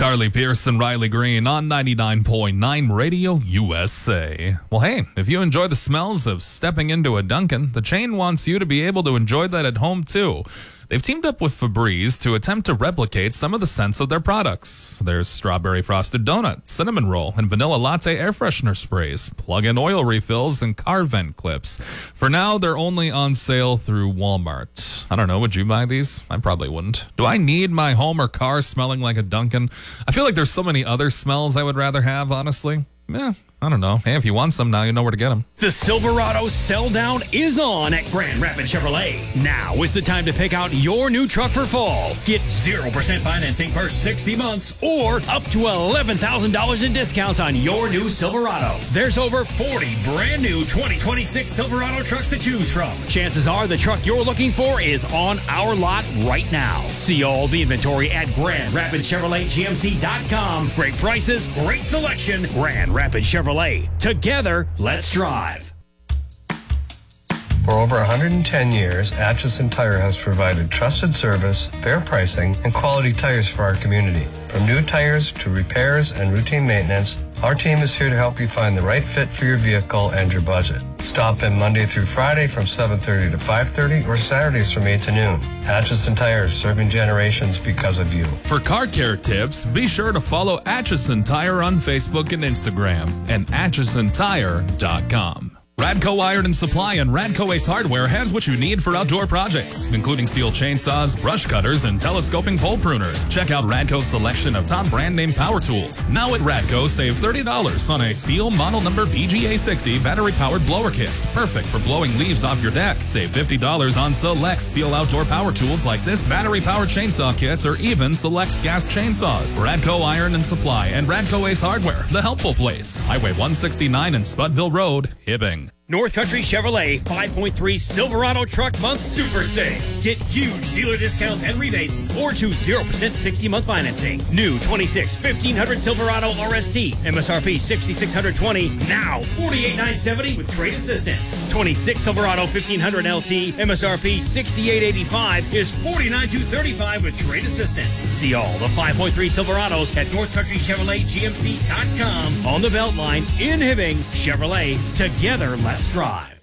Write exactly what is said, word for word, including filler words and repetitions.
Carly Pierce and Riley Green on ninety-nine point nine Radio U S A. Well, hey, if you enjoy the smells of stepping into a Dunkin', the chain wants you to be able to enjoy that at home, too. They've teamed up with Febreze to attempt to replicate some of the scents of their products. There's strawberry frosted donut, cinnamon roll, and vanilla latte air freshener sprays, plug-in oil refills, and car vent clips. For now, they're only on sale through Walmart. I don't know, would you buy these? I probably wouldn't. Do I need my home or car smelling like a Dunkin'? I feel like there's so many other smells I would rather have, honestly. Yeah, I don't know. Hey, if you want some now, you know where to get them. The Silverado sell down is on at Grand Rapids Chevrolet. Now is the time to pick out your new truck for fall. Get zero percent financing for sixty months or up to eleven thousand dollars in discounts on your new Silverado. There's over forty brand new twenty twenty-six Silverado trucks to choose from. Chances are the truck you're looking for is on our lot right now. See all the inventory at Grand Rapids Chevrolet G M C dot com. Great prices, great selection. Grand Rapids Chevrolet. Together, let's drive. For over one hundred ten years, Atchison Tire has provided trusted service, fair pricing, and quality tires for our community. From new tires to repairs and routine maintenance, our team is here to help you find the right fit for your vehicle and your budget. Stop in Monday through Friday from seven thirty to five thirty or Saturdays from eight to noon. Atchison Tire, serving generations because of you. For car care tips, be sure to follow Atchison Tire on Facebook and Instagram and atchison tire dot com. Radco Iron and Supply and Radco Ace Hardware has what you need for outdoor projects, including steel chainsaws, brush cutters, and telescoping pole pruners. Check out Radco's selection of top brand name power tools. Now at Radco, save thirty dollars on a steel model number B G A sixty battery-powered blower kits, perfect for blowing leaves off your deck. Save fifty dollars on select steel outdoor power tools like this battery-powered chainsaw kits or even select gas chainsaws. Radco Iron and Supply and Radco Ace Hardware, the helpful place. Highway one sixty-nine and Spudville Road, Hibbing. North Country Chevrolet five point three Silverado Truck Month Super Sale. Get huge dealer discounts and rebates or choose zero percent sixty month financing. New twenty-six fifteen hundred Silverado R S T, M S R P six thousand six hundred twenty, now forty-eight thousand nine hundred seventy with trade assistance. twenty-six Silverado fifteen hundred L T, M S R P sixty-eight eighty-five is forty-nine thousand two hundred thirty-five with trade assistance. See all the five point three Silverados at North Country Chevrolet G M C dot com. On the Beltline in Hibbing, Chevrolet, together let's drive.